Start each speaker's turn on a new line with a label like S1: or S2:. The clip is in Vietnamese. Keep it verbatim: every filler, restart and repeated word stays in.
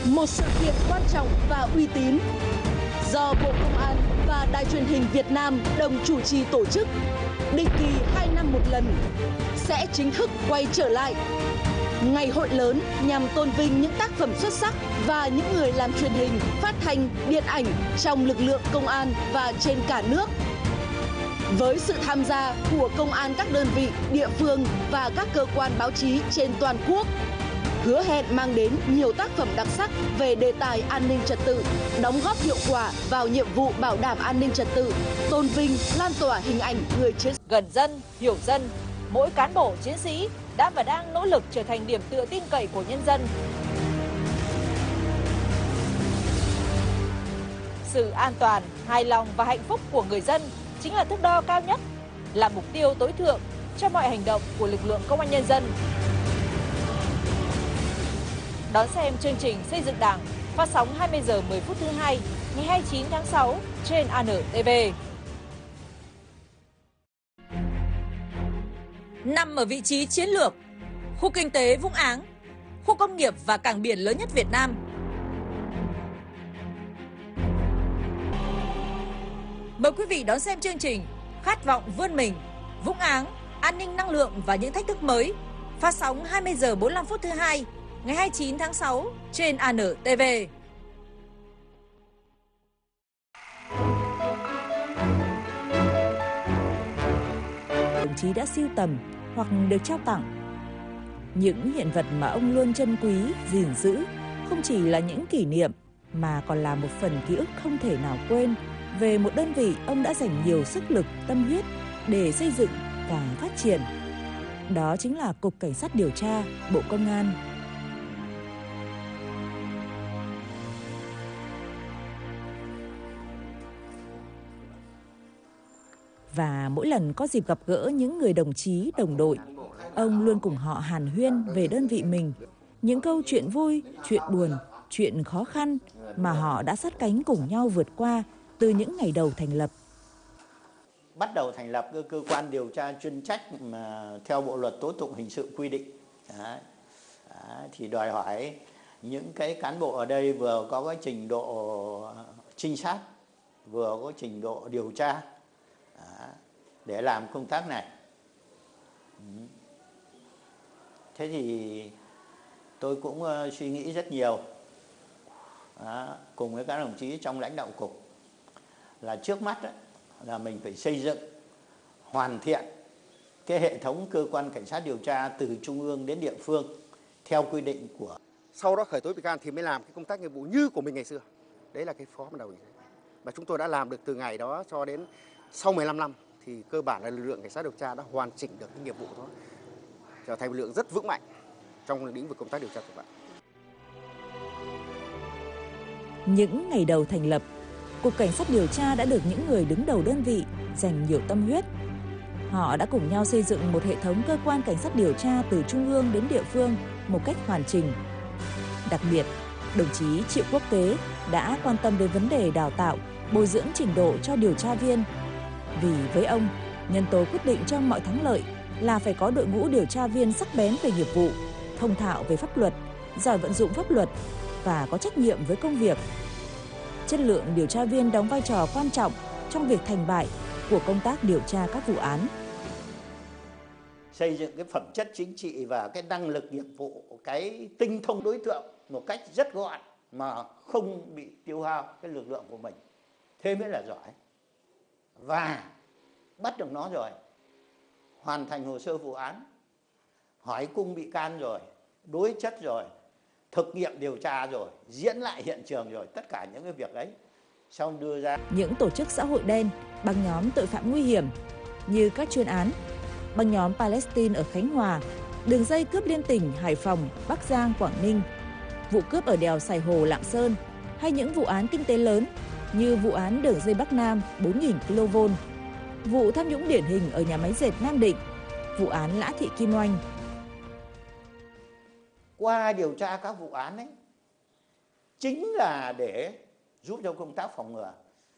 S1: một sự kiện quan trọng và uy tín do Bộ Công an và Đài Truyền hình Việt Nam đồng chủ trì tổ chức, định kỳ hai năm một lần, sẽ chính thức quay trở lại. Ngày hội lớn nhằm tôn vinh những tác phẩm xuất sắc và những người làm truyền hình, phát thanh, điện ảnh trong lực lượng công an và trên cả nước. Với sự tham gia của công an các đơn vị, địa phương và các cơ quan báo chí trên toàn quốc, hứa hẹn mang đến nhiều tác phẩm đặc sắc về đề tài an ninh trật tự, đóng góp hiệu quả vào nhiệm vụ bảo đảm an ninh trật tự, tôn vinh, lan tỏa hình ảnh người chiến sĩ
S2: gần dân, hiểu dân. Mỗi cán bộ chiến sĩ đã và đang nỗ lực trở thành điểm tựa tin cậy của nhân dân. Sự an toàn, hài lòng và hạnh phúc của người dân chính là thước đo cao nhất, là mục tiêu tối thượng cho mọi hành động của lực lượng công an nhân dân. Đón xem chương trình Xây dựng Đảng phát sóng hai mươi giờ mười phút thứ hai ngày hai mươi chín tháng sáu trên a en tê vê. Nằm ở vị trí chiến lược, khu kinh tế Vũng Áng, khu công nghiệp và cảng biển lớn nhất Việt Nam. Mời quý vị đón xem chương trình Khát vọng vươn mình, Vũng Áng, an ninh năng lượng và những thách thức mới, phát sóng hai mươi giờ bốn mươi lăm phút thứ hai ngày hai mươi chín tháng sáu trên a en tê vê.
S3: Đồng chí đã sưu tầm hoặc được trao tặng. Những hiện vật mà ông luôn trân quý, gìn giữ không chỉ là những kỷ niệm mà còn là một phần ký ức không thể nào quên về một đơn vị ông đã dành nhiều sức lực, tâm huyết để xây dựng và phát triển. Đó chính là Cục Cảnh sát điều tra, Bộ Công an. Và mỗi lần có dịp gặp gỡ những người đồng chí, đồng đội, ông luôn cùng họ hàn huyên về đơn vị mình, những câu chuyện vui, chuyện buồn, chuyện khó khăn mà họ đã sát cánh cùng nhau vượt qua từ những ngày đầu thành lập.
S4: Bắt đầu thành lập cơ, cơ quan điều tra chuyên trách mà theo Bộ luật tố tụng hình sự quy định. Đấy. Đấy. Thì đòi hỏi những cái cán bộ ở đây vừa có cái trình độ trinh sát, vừa có trình độ điều tra. Đấy. Để làm công tác này. Thế thì tôi cũng uh, suy nghĩ rất nhiều. Đó. Cùng với các đồng chí trong lãnh đạo cục là trước mắt đó, là mình phải xây dựng, hoàn thiện cái hệ thống cơ quan cảnh sát điều tra từ trung ương đến địa phương theo quy định của.
S5: Sau đó khởi tố bị can thì mới làm cái công tác nghiệp vụ như của mình ngày xưa. Đấy là cái phó ban đầu. Và chúng tôi đã làm được từ ngày đó cho đến sau mười lăm năm thì cơ bản là lực lượng cảnh sát điều tra đã hoàn chỉnh được cái nghiệp vụ đó, trở thành lực lượng rất vững mạnh trong lĩnh vực công tác điều tra tội phạm.
S3: Những ngày đầu thành lập, Cục Cảnh sát điều tra đã được những người đứng đầu đơn vị dành nhiều tâm huyết. Họ đã cùng nhau xây dựng một hệ thống cơ quan cảnh sát điều tra từ trung ương đến địa phương một cách hoàn chỉnh. Đặc biệt, đồng chí Triệu Quốc Tế đã quan tâm đến vấn đề đào tạo, bồi dưỡng trình độ cho điều tra viên. Vì với ông, nhân tố quyết định trong mọi thắng lợi là phải có đội ngũ điều tra viên sắc bén về nghiệp vụ, thông thạo về pháp luật, giỏi vận dụng pháp luật và có trách nhiệm với công việc. Chất lượng điều tra viên đóng vai trò quan trọng trong việc thành bại của công tác điều tra các vụ án.
S4: Xây dựng cái phẩm chất chính trị và cái năng lực nghiệp vụ, cái tinh thông đối tượng một cách rất gọn mà không bị tiêu hao cái lực lượng của mình. Thế mới là giỏi. Và bắt được nó rồi, hoàn thành hồ sơ vụ án, hỏi cung bị can rồi, đối chất rồi, thực nghiệm điều tra rồi, diễn lại hiện trường rồi, tất cả những cái việc đấy xong đưa ra.
S3: Những tổ chức xã hội đen, băng nhóm tội phạm nguy hiểm như các chuyên án, băng nhóm Palestine ở Khánh Hòa, đường dây cướp liên tỉnh Hải Phòng, Bắc Giang, Quảng Ninh, vụ cướp ở đèo Sài Hồ, Lạng Sơn hay những vụ án kinh tế lớn như vụ án đường dây Bắc Nam bốn nghìn ki lô vôn, vụ tham nhũng điển hình ở nhà máy dệt Nam Định, vụ án Lã Thị Kim Oanh.
S4: Qua điều tra các vụ án ấy chính là để giúp cho công tác phòng ngừa.